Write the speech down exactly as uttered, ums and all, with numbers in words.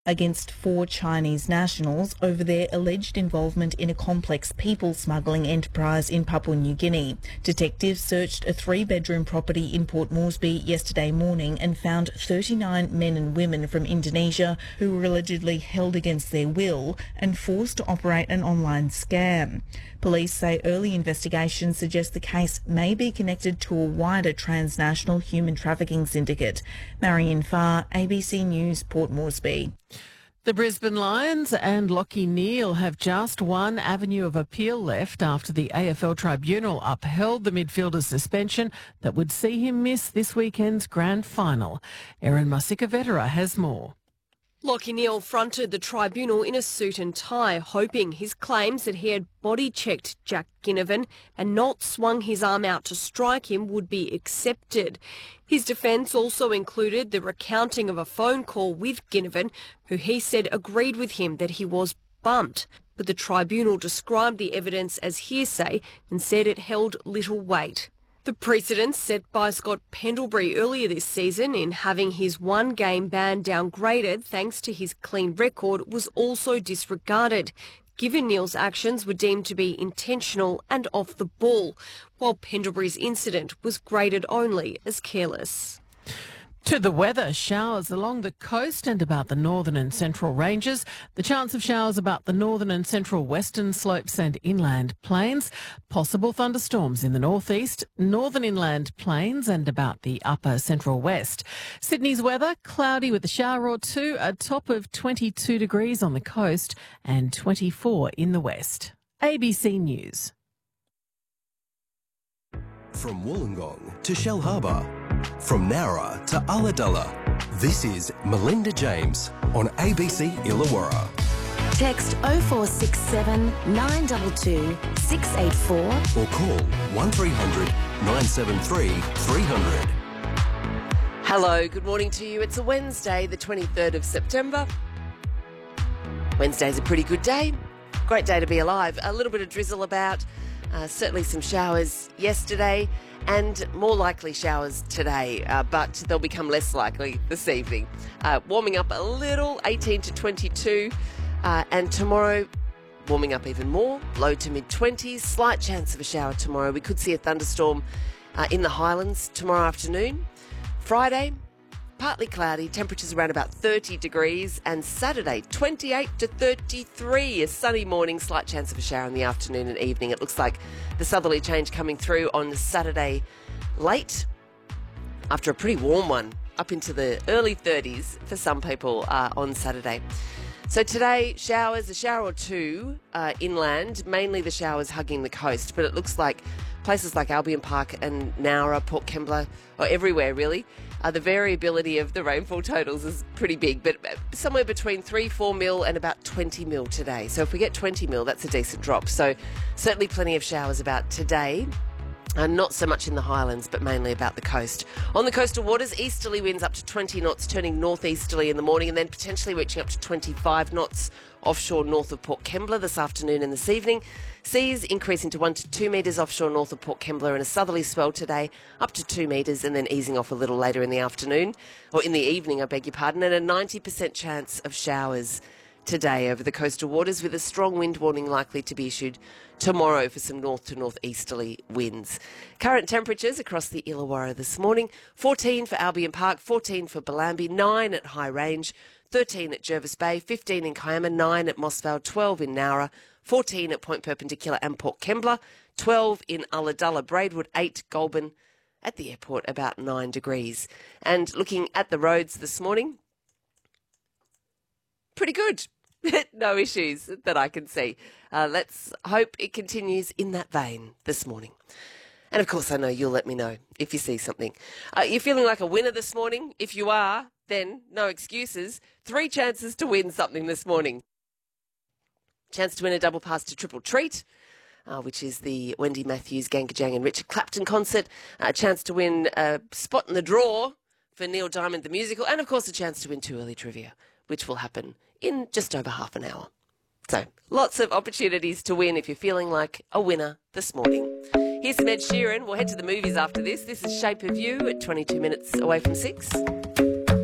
against four Chinese nationals over their alleged involvement in a complex people smuggling enterprise in Papua New Guinea. Detectives searched a three-bedroom property in Port Moresby yesterday morning and found thirty-nine men and women from Indonesia who were allegedly held against their will and forced to operate an online scam. Police say early investigations suggest the case may be connected to a wider transnational human trafficking syndicate. Marion Farr, A B C News, Port Moresby. The Brisbane Lions and Lachie Neale have just one avenue of appeal left after the A F L Tribunal upheld the midfielder's suspension that would see him miss this weekend's grand final. Erin Masika-Vetera has more. Lachie Neale fronted the tribunal in a suit and tie, hoping his claims that he had body-checked Jack Ginnivan and not swung his arm out to strike him would be accepted. His defence also included the recounting of a phone call with Ginnivan, who he said agreed with him that he was bumped. But the tribunal described the evidence as hearsay and said it held little weight. The precedent set by Scott Pendlebury earlier this season in having his one-game ban downgraded thanks to his clean record was also disregarded, given Neale's actions were deemed to be intentional and off the ball, while Pendlebury's incident was graded only as careless. To the weather, showers along the coast and about the northern and central ranges. The chance of showers about the northern and central western slopes and inland plains. Possible thunderstorms in the northeast, northern inland plains and about the upper central west. Sydney's weather, cloudy with a shower or two, a top of twenty-two degrees on the coast and twenty-four in the west. A B C News. From Wollongong to Shell Harbour, from Nowra to Ulladulla, this is Melinda James on A B C Illawarra. Text oh four six seven, nine two two, six eight four or call one three hundred, nine seven three, three hundred. Hello, good morning to you. It's a Wednesday, the twenty-third of September. Wednesday's a pretty good day. Great day to be alive. A little bit of drizzle about. Uh, certainly some showers yesterday and more likely showers today, uh, but they'll become less likely this evening. Uh, warming up a little, eighteen to twenty-two, uh, and tomorrow warming up even more, low to mid-twenties. Slight chance of a shower tomorrow. We could see a thunderstorm uh, in the Highlands tomorrow afternoon. Friday, partly cloudy, temperatures around about thirty degrees, and Saturday, twenty-eight to thirty-three. A sunny morning, slight chance of a shower in the afternoon and evening. It looks like the southerly change coming through on Saturday late, after a pretty warm one, up into the early thirties for some people uh, on Saturday. So today, showers, a shower or two uh, inland, mainly the showers hugging the coast, but it looks like places like Albion Park and Nowra, Port Kembla, or everywhere really, Uh, the variability of the rainfall totals is pretty big, but somewhere between three, four mil and about twenty mil today. So if we get twenty mil, that's a decent drop. So certainly plenty of showers about today. Uh, not so much in the Highlands, but mainly about the coast. On the coastal waters, easterly winds up to twenty knots, turning northeasterly in the morning, and then potentially reaching up to twenty-five knots offshore north of Port Kembla this afternoon and this evening. Seas increasing to one to two metres offshore north of Port Kembla, and a southerly swell today up to two metres, and then easing off a little later in the afternoon, or in the evening, I beg your pardon, and a ninety percent chance of showers today over the coastal waters, with a strong wind warning likely to be issued tomorrow for some north to northeasterly winds. Current temperatures across the Illawarra this morning: fourteen for Albion Park, fourteen for Bellambi, nine at High Range, thirteen at Jervis Bay, fifteen in Kiama, nine at Mossvale, twelve in Nowra, fourteen at Point Perpendicular and Port Kembla, twelve in Ulladulla, Braidwood, eight Goulburn, at the airport about nine degrees. And looking at the roads this morning, pretty good. No issues that I can see. Uh, let's hope it continues in that vein this morning. And of course, I know you'll let me know if you see something. Uh, you're feeling like a winner this morning? If you are, then no excuses. Three chances to win something this morning. Chance to win a double pass to Triple Treat, uh, which is the Wendy Matthews, Gankajang and Richard Clapton concert. A chance to win a spot in the draw for Neil Diamond the musical. And of course, a chance to win Too Early Trivia, which will happen in just over half an hour. So lots of opportunities to win if you're feeling like a winner this morning. Here's some Ed Sheeran. We'll head to the movies after this. This is Shape of You at twenty-two minutes away from six.